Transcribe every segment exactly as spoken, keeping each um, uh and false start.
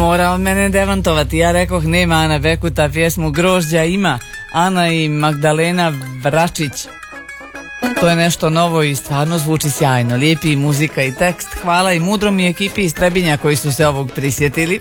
mora on mene demantovati. Ja rekoh nema Ana Bekuta, pjesmu Grožđa ima Ana i Magdalena Vračić. To je nešto novo i stvarno zvuči sjajno. Lijepi i muzika i tekst. Hvala i mudrom i ekipi iz Trebinja koji su se ovog prisjetili.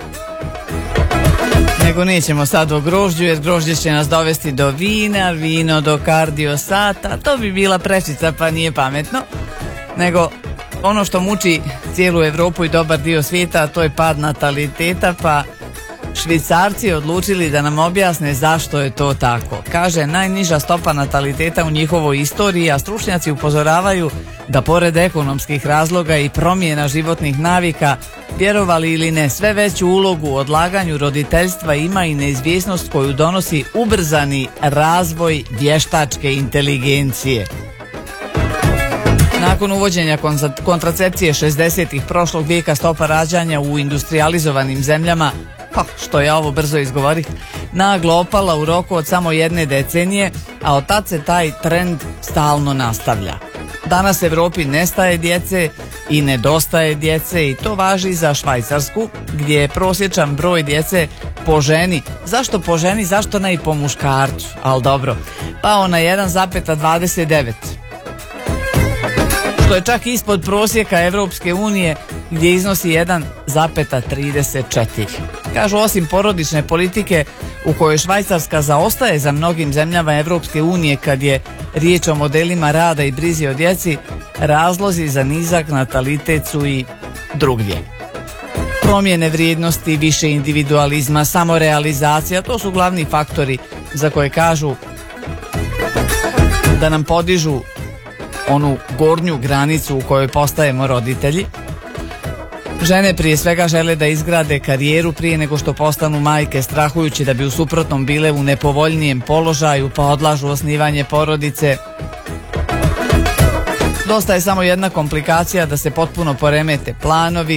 Nego nećemo sad o grožđu, jer grožđe će nas dovesti do vina, vino do kardiosata. To bi bila prečica, pa nije pametno. Nego ono što muči cijelu Europu i dobar dio svijeta, to je pad nataliteta, pa Švicarci odlučili da nam objasne zašto je to tako. Kaže, najniža stopa nataliteta u njihovoj istoriji, a stručnjaci upozoravaju da pored ekonomskih razloga i promjena životnih navika, vjerovali ili ne, sve veću ulogu u odlaganju roditeljstva ima i neizvjesnost koju donosi ubrzani razvoj vještačke inteligencije. Nakon uvođenja kontracepcije šezdesetih prošlog vijeka, stopa rađanja u industrijalizovanim zemljama, pa što ja ovo brzo izgovorih, naglo opala u roku od samo jedne decenije, a od tad se taj trend stalno nastavlja. Danas Europi nestaje djece i nedostaje djece i to važi za Švajcarsku, gdje je prosječan broj djece po ženi. Zašto po ženi, zašto ne i po muškarcu? Ali dobro, pao na jedan zarez dvadeset devet. Što je čak ispod prosjeka Evropske unije gdje iznosi jedan zarez trideset četiri. Kažu, osim porodične politike u kojoj Švajcarska zaostaje za mnogim zemljama Evropske unije kad je riječ o modelima rada i brizi o djeci, razlozi za nizak natalitet su i drugdje. Promjene vrijednosti, više individualizma, samorealizacija, to su glavni faktori za koje kažu da nam podižu onu gornju granicu u kojoj postajemo roditelji. Žene prije svega žele da izgrade karijeru prije nego što postanu majke, strahujući da bi u suprotnom bile u nepovoljnijem položaju, pa odlažu osnivanje porodice. Dosta je samo jedna komplikacija da se potpuno poremete planovi.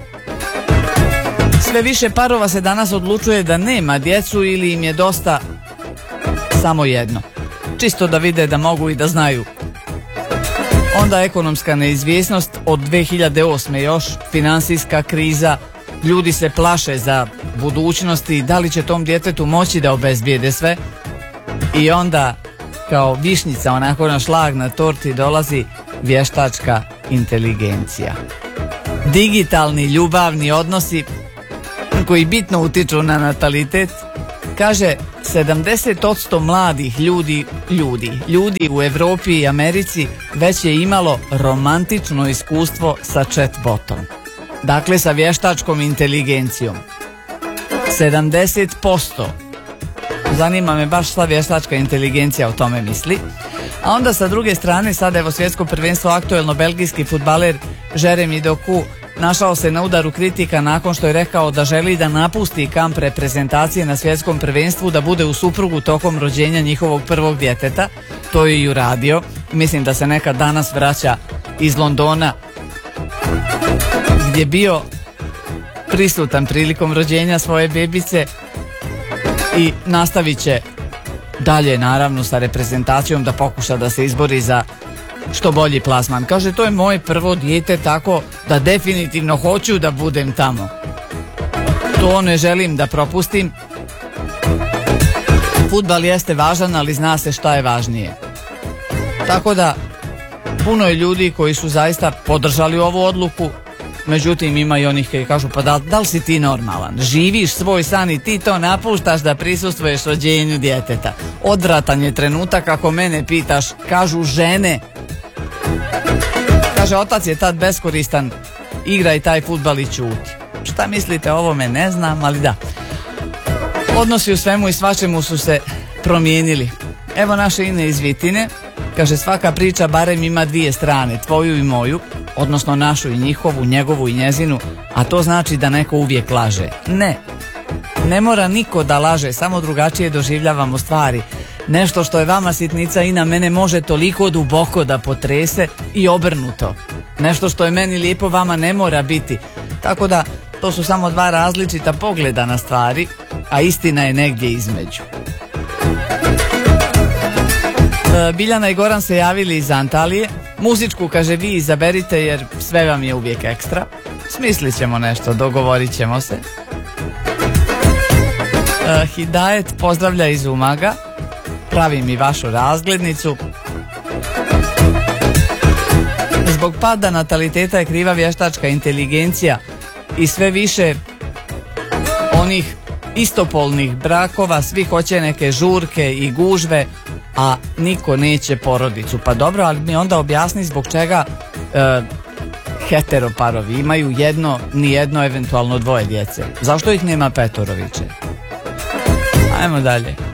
Sve više parova se danas odlučuje da nema djecu ili im je dosta samo jedno. Čisto da vide da mogu i da znaju. Onda ekonomska neizvjesnost od dve hiljade osme još, financijska kriza, ljudi se plaše za budućnosti, da li će tom djetetu moći da obezbijede sve. I onda, kao višnjica onako na šlag na torti, dolazi vještačka inteligencija. Digitalni ljubavni odnosi koji bitno utiču na natalitet. Kaže, sedamdeset posto mladih ljudi, ljudi, ljudi u Europi i Americi već je imalo romantično iskustvo sa chatbotom. Dakle, sa vještačkom inteligencijom. sedamdeset posto. Zanima me baš šta vještačka inteligencija o tome misli. A onda sa druge strane, sad evo svjetsko prvenstvo, aktuelno belgijski fudbaler Jeremy Doku našao se na udaru kritika nakon što je rekao da želi da napusti kamp reprezentacije na svjetskom prvenstvu, da bude u suprugu tokom rođenja njihovog prvog djeteta. To je i uradio. Mislim da se nekad danas vraća iz Londona, gdje je bio prisutan prilikom rođenja svoje bebice i nastavit će dalje naravno sa reprezentacijom da pokuša da se izbori za što bolji plasman. Kaže, to je moje prvo dijete, tako da definitivno hoću da budem tamo. To ne želim da propustim. Fudbal jeste važan, ali zna se šta je važnije. Tako da puno je ljudi koji su zaista podržali ovu odluku. Međutim, ima i onih koji kažu, pa da, da li si ti normalan? Živiš svoj san i ti to napuštaš da prisustvuješ rođenju djeteta. Odvratan je trenutak ako mene pitaš, kažu žene. Kaže, otac je tad beskoristan, igraj taj fudbal i ćuti. Šta mislite o ovome, ne znam, ali da. Odnosi u svemu i svačemu su se promijenili. Evo naše Ine iz Vitine. Kaže, svaka priča barem ima dvije strane, tvoju i moju, odnosno našu i njihovu, njegovu i njezinu, a to znači da neko uvijek laže. Ne, ne mora niko da laže, samo drugačije doživljavamo stvari. Nešto što je vama sitnica i na mene može toliko duboko da potrese i obrnuto. Nešto što je meni lijepo vama ne mora biti. Tako da to su samo dva različita pogleda na stvari, a istina je negdje između. Biljana i Goran se javili iz Antalije. Muzičku, kaže, vi izaberite jer sve vam je uvijek ekstra. Smislit ćemo nešto, dogovorit ćemo se. Uh, Hidajet pozdravlja iz Umaga, pravi mi vašu razglednicu. Zbog pada nataliteta je kriva vještačka inteligencija i sve više onih istopolnih brakova, svi hoće neke žurke i gužve, a niko neće porodicu. Pa dobro, ali mi onda objasni zbog čega e, heteroparovi imaju jedno, ni jedno, eventualno dvoje djece. Zašto ih nema petoro više? Ajmo dalje.